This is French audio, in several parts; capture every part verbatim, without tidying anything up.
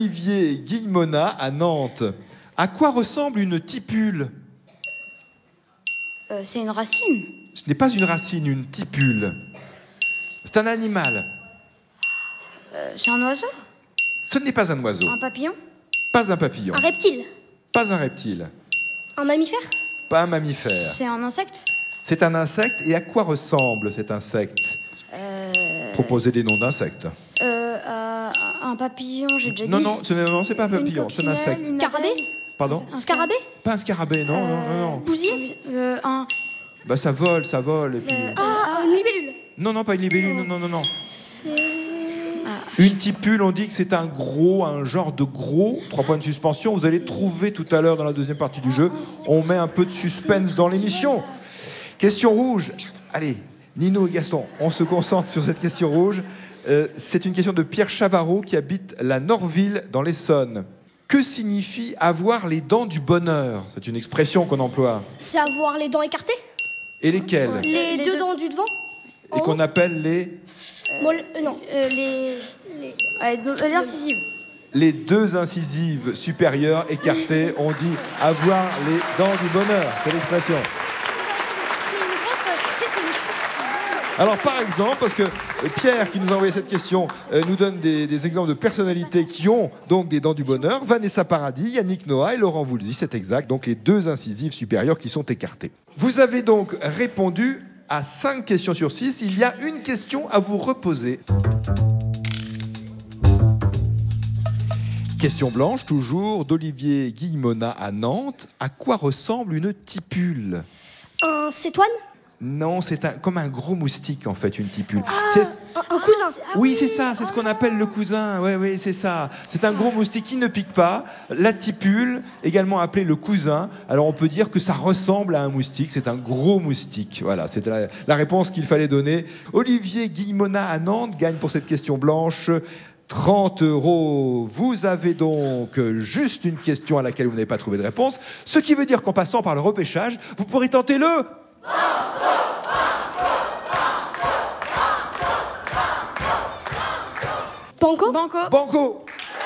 Olivier Guillemona à Nantes. À quoi ressemble une tipule? Euh, c'est une racine. Ce n'est pas une racine, une tipule. C'est un animal. Euh, c'est un oiseau. Ce n'est pas un oiseau. Un papillon. Pas un papillon. Un reptile. Pas un reptile. Un mammifère. Pas un mammifère. C'est un insecte. C'est un insecte. Et à quoi ressemble cet insecte? Euh, Proposez des noms d'insectes. euh, euh, un papillon, j'ai déjà Non, dit. non, ce n'est non, c'est pas un papillon, c'est un coccinelle, insecte. une Scarabée. abeille. Pardon? Un Scarabée. Pas un scarabée, non, non, non, non. Bousier. Euh, un... Bah ça vole, ça vole. Et puis... Euh, Ah, une libellule. Non, non, pas une libellule, non, non, non, non. Ah. Une tipule, on dit que c'est un gros, un genre de gros. Trois points de suspension. Vous allez trouver tout à l'heure dans la deuxième partie du jeu. On met un peu de suspense dans l'émission. Question rouge. Allez, Nino et Gaston, on se concentre sur cette question rouge. Euh, c'est une question de Pierre Chavarot qui habite la Norville dans l'Essonne. Que signifie avoir les dents du bonheur? C'est une expression qu'on emploie. C'est avoir les dents écartées. Et lesquelles? Les, les deux deux. dents du devant. En Et qu'on haut. appelle les... Mol- euh, non. Euh, les... les... Ouais, donc, euh, l'incisive. Les deux incisives supérieures écartées. On dit avoir les dents du bonheur. C'est l'expression. C'est une grosse. C'est c'est une- Alors par exemple, parce que Pierre qui nous a envoyé cette question euh, nous donne des, des exemples de personnalités qui ont donc des dents du bonheur. Vanessa Paradis, Yannick Noah et Laurent Voulzy, c'est exact. Donc les deux incisives supérieures qui sont écartées. Vous avez donc répondu à cinq questions sur six. Il y a une question à vous reposer. Question blanche, toujours, d'Olivier Guillemona à Nantes. À quoi ressemble une tipule? Un cétoine. Non, c'est un, comme un gros moustique, en fait, une tipule. C'est- Un, un cousin. Oui, c'est ça, c'est ce qu'on appelle le cousin. Oui, oui, c'est ça. C'est un gros moustique qui ne pique pas. La tipule, également appelée le cousin. Alors, on peut dire que ça ressemble à un moustique. C'est un gros moustique. Voilà, c'était la, la réponse qu'il fallait donner. Olivier Guillemona à Nantes gagne pour cette question blanche trente euros. Vous avez donc juste une question à laquelle vous n'avez pas trouvé de réponse. Ce qui veut dire qu'en passant par le repêchage, vous pourrez tenter le... Banco. Banco. Banco.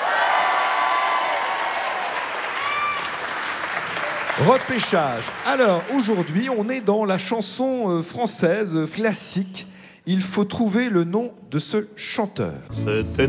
Repêchage. Alors, aujourd'hui, on est dans la chanson euh, française euh, classique. Il faut trouver le nom de ce chanteur. C'était